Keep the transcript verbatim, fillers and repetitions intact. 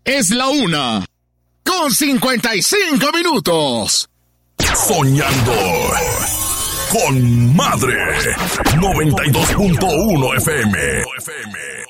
Es la una con cincuenta y cinco minutos. Soñando con Madre. noventa y dos punto uno F M.